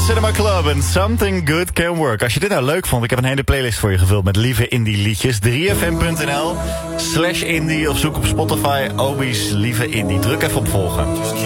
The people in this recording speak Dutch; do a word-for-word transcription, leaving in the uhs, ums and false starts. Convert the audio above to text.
Cinema Club en Something Good Can Work. Als je dit nou leuk vond, ik heb een hele playlist voor je gevuld met lieve indie liedjes. drie f m punt n l slash indie of zoek op Spotify Obi's Lieve Indie. Druk even op volgen.